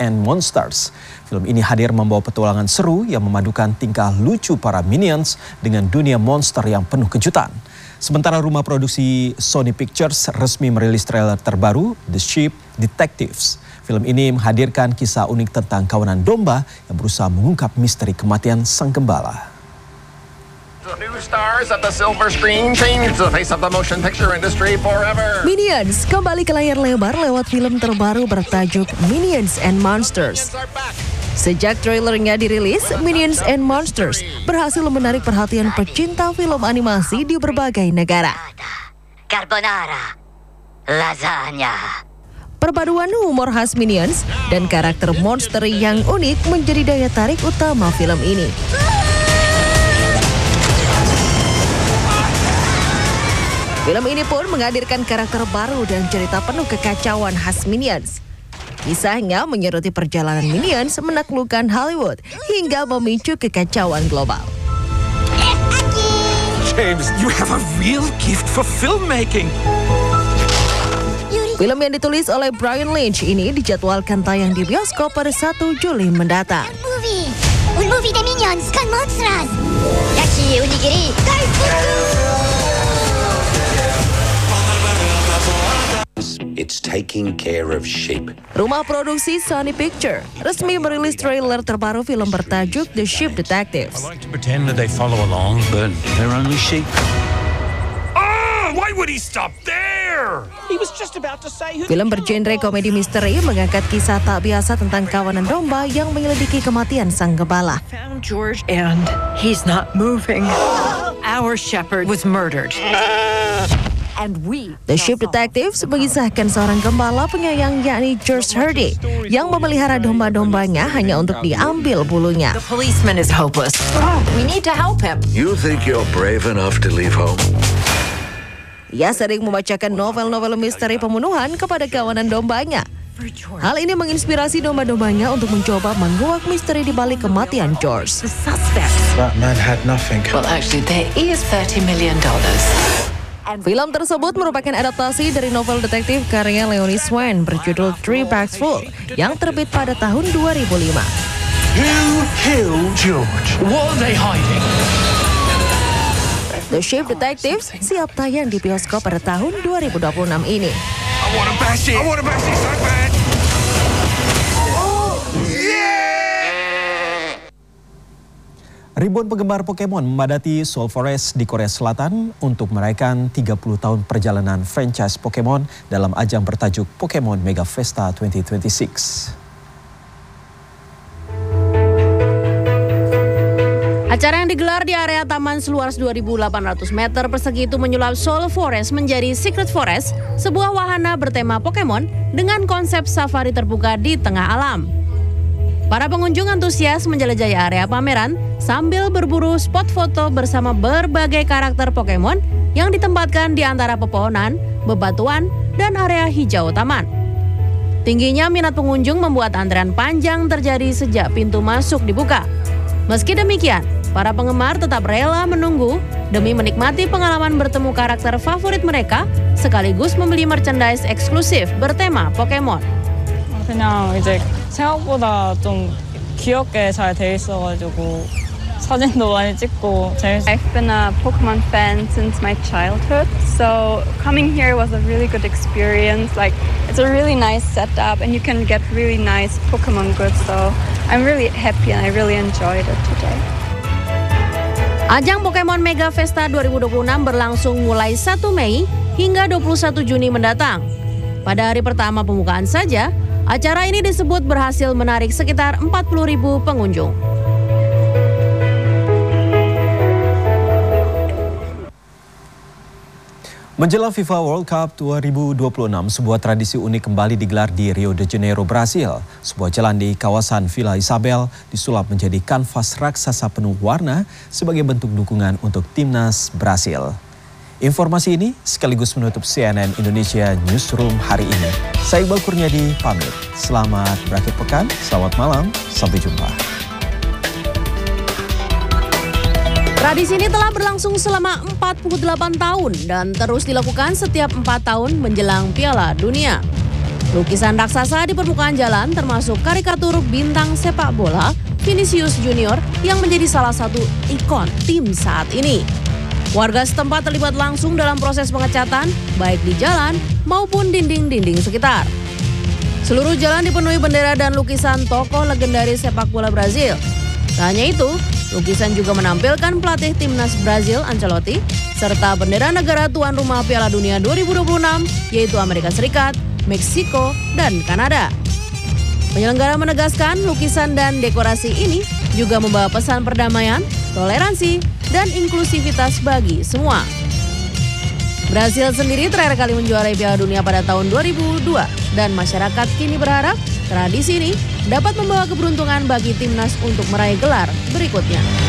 and Monsters. Film ini hadir membawa petualangan seru yang memadukan tingkah lucu para Minions dengan dunia monster yang penuh kejutan. Sementara rumah produksi Sony Pictures resmi merilis trailer terbaru The Ship Detectives. Film ini menghadirkan kisah unik tentang kawanan domba yang berusaha mengungkap misteri kematian sang gembala. Minions kembali ke layar lebar lewat film terbaru bertajuk Minions and Monsters. Sejak trailernya dirilis, Minions and Monsters berhasil menarik perhatian pecinta film animasi di berbagai negara. Carbonara, lasagna. Perpaduan humor khas Minions dan karakter monster yang unik menjadi daya tarik utama film ini. Film ini pun menghadirkan karakter baru dan cerita penuh kekacauan khas Minions. Kisahnya menyoroti perjalanan Minions menaklukkan Hollywood hingga memicu kekacauan global. James, you have a real gift for filmmaking. Film yang ditulis oleh Brian Lynch ini dijadwalkan tayang di bioskop pada 1 Juli mendatang. Un movie de Minions con monsters. Yashi onigiri. It's taking care of sheep. Rumah produksi Sony Pictures resmi merilis trailer terbaru film bertajuk The Ship Detectives. I like to pretend that they follow along, but they're only sheep. Oh, why would he stop there? He was just about to say who. Film bergenre komedi misteri mengangkat kisah tak biasa tentang kawanan domba yang menyelidiki kematian sang gembala. Found George and he's not moving. Our shepherd was murdered. The Ship Detectives mengisahkan seorang gembala penyayang yakni George Hardy yang memelihara domba-dombanya hanya untuk diambil bulunya. The policeman is hopeless. We need to help him. You think you're brave enough to leave home? Ia sering membacakan novel-novel misteri pembunuhan kepada kawanan dombanya. Hal ini menginspirasi domba-dombanya untuk mencoba menguak misteri di balik kematian George. The suspect. That man had nothing. Well, actually, there is $30 million. Film tersebut merupakan adaptasi dari novel detektif karya Leonie Swan berjudul Three Bags Full yang terbit pada tahun 2005. Who killed George? What are they hiding? The Ship Detectives siap tayang di bioskop pada tahun 2026 ini. I want to bash it. I want to bash it so bad. Ribuan penggemar Pokemon memadati Seoul Forest di Korea Selatan untuk merayakan 30 tahun perjalanan franchise Pokemon dalam ajang bertajuk Pokemon Mega Festa 2026. Acara yang digelar di area taman seluas 2.800 meter persegi itu menyulap Seoul Forest menjadi Secret Forest, sebuah wahana bertema Pokemon dengan konsep safari terbuka di tengah alam. Para pengunjung antusias menjelajahi area pameran sambil berburu spot foto bersama berbagai karakter Pokemon yang ditempatkan di antara pepohonan, bebatuan, dan area hijau taman. Tingginya minat pengunjung membuat antrean panjang terjadi sejak pintu masuk dibuka. Meski demikian, para penggemar tetap rela menunggu demi menikmati pengalaman bertemu karakter favorit mereka sekaligus membeli merchandise eksklusif bertema Pokemon. 그냥 이제 생각보다 좀 귀엽게 잘 돼 있어가지고 사진도 많이 찍고 재밌어요. I've been a Pokemon fan since my childhood, so coming here was a really good experience. Like, it's a really nice setup and you can get really nice Pokemon goods, so I'm really happy and I really enjoyed it today. Ajang Pokemon Mega Festa 2026 berlangsung mulai 1 Mei hingga 21 Juni mendatang. Pada hari pertama pembukaan saja, acara ini disebut berhasil menarik sekitar 40.000 pengunjung. Menjelang FIFA World Cup 2026, sebuah tradisi unik kembali digelar di Rio de Janeiro, Brasil. Sebuah jalan di kawasan Villa Isabel disulap menjadi kanvas raksasa penuh warna sebagai bentuk dukungan untuk timnas Brasil. Informasi ini sekaligus menutup CNN Indonesia Newsroom hari ini. Saya Iqbal Kurniadi pamit. Selamat berakhir pekan, selamat malam, sampai jumpa. Tradisi ini telah berlangsung selama 48 tahun dan terus dilakukan setiap 4 tahun menjelang Piala Dunia. Lukisan raksasa di permukaan jalan termasuk karikatur bintang sepak bola Vinicius Junior yang menjadi salah satu ikon tim saat ini. Warga setempat terlibat langsung dalam proses pengecatan, baik di jalan maupun dinding-dinding sekitar. Seluruh jalan dipenuhi bendera dan lukisan tokoh legendaris sepak bola Brazil. Tak hanya itu, lukisan juga menampilkan pelatih timnas Brazil Ancelotti, serta bendera negara tuan rumah Piala Dunia 2026, yaitu Amerika Serikat, Meksiko, dan Kanada. Penyelenggara menegaskan lukisan dan dekorasi ini juga membawa pesan perdamaian, toleransi, dan inklusivitas bagi semua. Brasil sendiri terakhir kali menjuarai Piala Dunia pada tahun 2002 dan masyarakat kini berharap tradisi ini dapat membawa keberuntungan bagi timnas untuk meraih gelar berikutnya.